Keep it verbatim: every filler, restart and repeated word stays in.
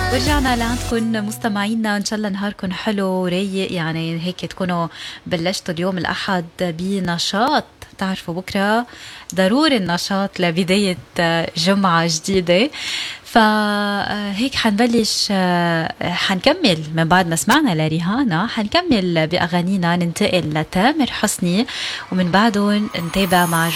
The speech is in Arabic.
ورجعنا لعندكم مستمعينا، ان شاء الله نهاركم حلو ورايق، يعني هيك تكونوا بلشتوا اليوم الأحد بنشاط. تعرفوا بكرة ضروري النشاط لبداية جمعة جديدة. فهيك حنبلش، حنكمل من بعد ما سمعنا لريهانا، حنكمل بأغانينا، ننتقل لتامر حسني ومن بعده نتابع مع